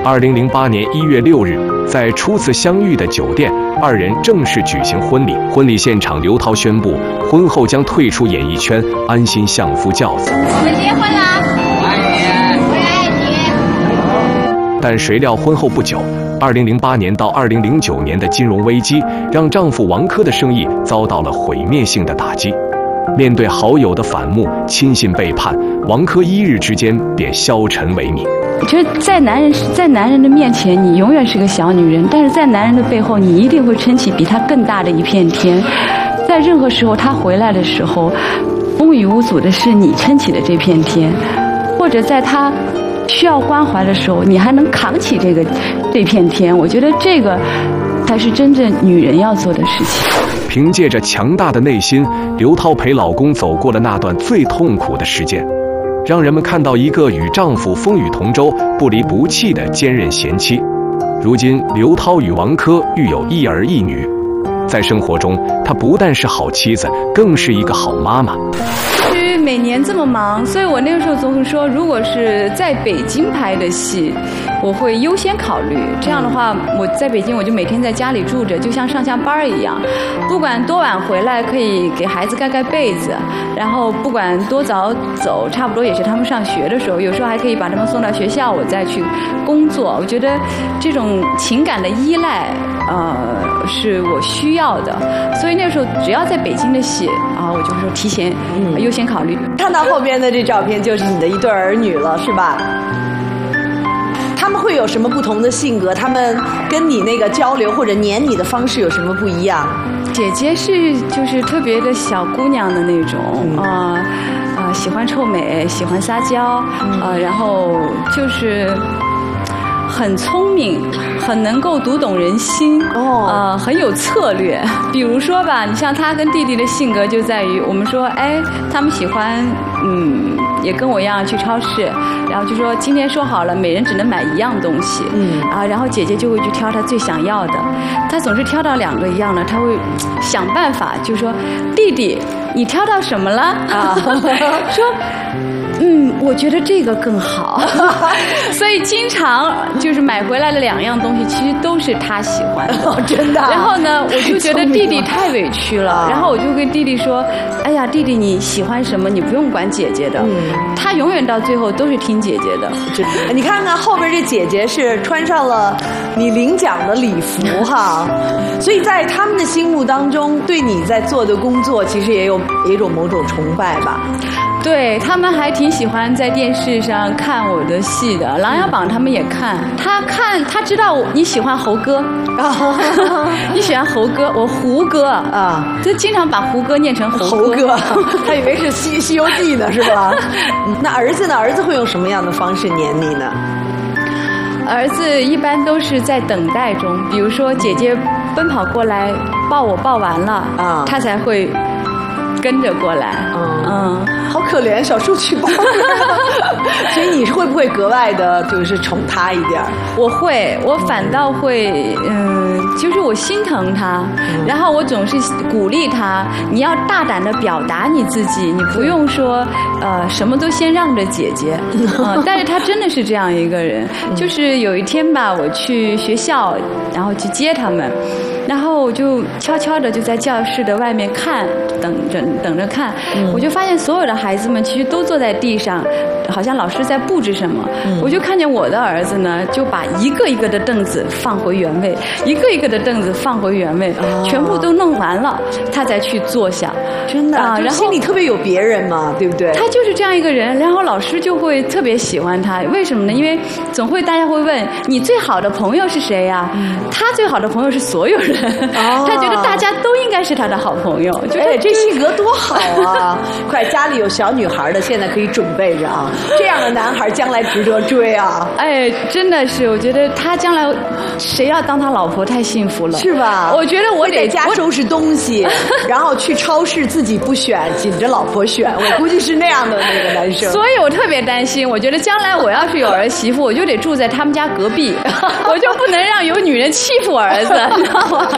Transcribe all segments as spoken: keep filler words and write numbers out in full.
二零零八年一月六日，在初次相遇的酒店，二人正式举行婚礼。婚礼现场，刘涛宣布婚后将退出演艺圈，安心相夫教子。 我们结婚了，我爱你，我也爱你。 但谁料婚后不久，二零零八年到二零零九年的金融危机，让丈夫王珂的生意遭到了毁灭性的打击。面对好友的反目、亲信背叛，王珂一日之间便消沉萎靡。 我觉得在男人在男人的面前，你永远是个小女人；但是在男人的背后，你一定会撑起比他更大的一片天。在任何时候，他回来的时候，风雨无阻的是你撑起的这片天，或者在他需要关怀的时候，你还能扛起这个这片天。我觉得这个才是真正女人要做的事情。 凭借着强大的内心，刘涛陪老公走过了那段最痛苦的时间，让人们看到一个与丈夫风雨同舟、不离不弃的坚韧贤妻。如今，刘涛与王珂育有一儿一女，在生活中，她不但是好妻子，更是一个好妈妈。 每年这么忙，所以我那个时候总会说，如果是在北京拍的戏，我会优先考虑。这样的话，我在北京我就每天在家里住着，就像上下班一样，不管多晚回来，可以给孩子盖盖被子，然后不管多早走，差不多也是他们上学的时候，有时候还可以把他们送到学校，我再去工作。我觉得这种情感的依赖，呃，是我需要的。所以那个时候，只要在北京的戏啊，我就是说提前、呃、优先考虑。 看到后边的这照片，就是你的一对儿女了，是吧？他们会有什么不同的性格？他们跟你那个交流或者黏你的方式有什么不一样？ 姐姐是就是特别的小姑娘的那种，啊、嗯、啊、呃，喜欢臭美，喜欢撒娇，啊、嗯呃，然后就是很聪明，很能够读懂人心，哦，呃，很有策略。比如说吧，你像她跟弟弟的性格就在于，我们说，哎，他们喜欢，嗯，也跟我一样去超市，然后就说今天说好了，每人只能买一样东西，嗯，啊，然后姐姐就会去挑她最想要的，她总是挑到两个一样的，她会想办法，就说弟弟，你挑到什么了？啊，说。嗯，我觉得这个更好，所以经常就是买回来的两样东西，其实都是他喜欢的， 哦、真的。 然后呢，我就觉得弟弟太委屈了，然后我就跟弟弟说：“哎呀，弟弟你喜欢什么，你不用管姐姐的，嗯、他永远到最后都是听姐姐的。” 你看看后边这姐姐是穿上了你领奖的礼服哈，所以在他们的心目当中，对你在做的工作其实也有也有某种崇拜吧。 对，他们还挺喜欢在电视上看我的戏的，《琅琊榜》他们也看。他看，他知道你喜欢猴哥，你喜欢猴哥，我胡歌啊，就经常把胡歌念成猴哥，他以为是西《西游记》呢，是吧？那儿子呢？儿子会用什么样的方式黏你呢？ 儿子一般都是在等待中，比如说姐姐奔跑过来抱我，抱完了啊，他才会跟着过来。嗯嗯，好可怜，小树去抱。所以你会不会格外的，就是宠他一点？ 我会，我反倒会，嗯，就是我心疼他，嗯、然后我总是鼓励他，你要大胆的表达你自己，你不用说，呃，什么都先让着姐姐。嗯，但是他真的是这样一个人，就是有一天吧，我去学校，然后去接他们。然后我就悄悄的就在教室的外面看，等着等着看，嗯、我就发现所有的孩子们其实都坐在地上，好像老师在布置什么。嗯、我就看见我的儿子呢，就把一个一个的凳子放回原位，一个一个的凳子放回原位，哦、全部都弄完了，他才去坐下。 真的啊，然后心里特别有别人嘛，对不对？ 他就是这样一个人，然后老师就会特别喜欢他。为什么呢？因为总会大家会问你最好的朋友是谁呀？嗯、他最好的朋友是所有人。哦、他觉得大家都应该是他的好朋友， 就是、哎、这性格多好啊！快，家里有小女孩的，现在可以准备着啊！这样的男孩将来值得追啊！ 哎，真的是，我觉得他将来谁要当他老婆太幸福了， 是吧？ 我觉得我得在家收拾东西，然后去超市自己不选，紧着老婆选。我估计是那样的那个男生。 所以我特别担心，我觉得将来我要是有儿媳妇，我就得住在他们家隔壁，我就不能让有女人欺负我儿子，你知道吗？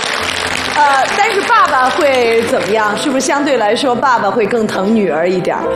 呃，但是爸爸会怎么样？是不是相对来说，爸爸会更疼女儿一点？